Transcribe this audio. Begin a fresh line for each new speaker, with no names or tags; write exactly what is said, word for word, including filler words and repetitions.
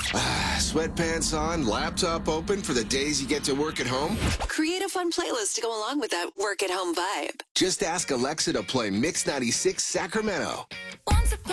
Sweatpants on, laptop open for the days you get to work at home?
Create a fun playlist to go along with that work at home vibe.
Just ask Alexa to play Mix ninety-six Sacramento.